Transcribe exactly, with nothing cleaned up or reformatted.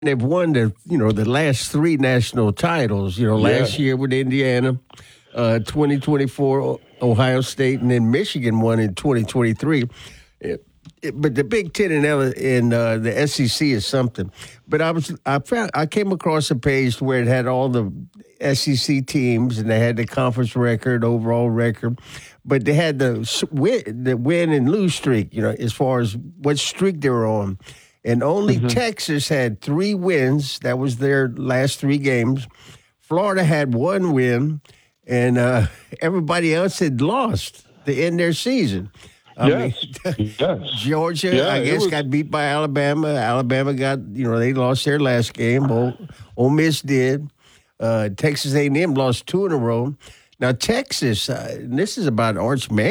they've won the you know the last three national titles. You know, last Yeah. year with Indiana, uh, twenty twenty-four Ohio State, and then Michigan won in twenty twenty-three. It- it- but the Big Ten and L- and uh, the S E C is something. But I was I found I came across a page where it had all the S E C teams and they had the conference record, overall record, but they had the s- win, the win and lose streak. You know, as far as what streak they were on. And only Mm-hmm. Texas had three wins. That was their last three games. Florida had one win, and uh, everybody else had lost to end their season. I Yes. mean, Yes. Georgia, Yeah, I it guess, was- got beat by Alabama. Alabama got, you know, they lost their last game. Ole, Ole Miss did. Uh, Texas A and M lost two in a row. Now, Texas, uh, and this is about Arch Manning.